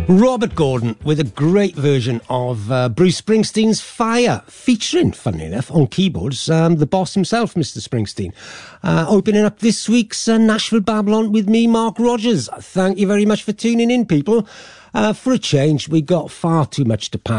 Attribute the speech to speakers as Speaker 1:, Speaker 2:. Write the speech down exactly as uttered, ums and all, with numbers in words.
Speaker 1: Robert Gordon with a great version of uh, Bruce Springsteen's Fire, featuring, funnily enough, on keyboards, um, the boss himself, Mister Springsteen. Uh, opening up this week's uh, Nashville Babylon with me, Mark Rogers. Thank you very much for tuning in, people. Uh, for a change, we got far too much to pack.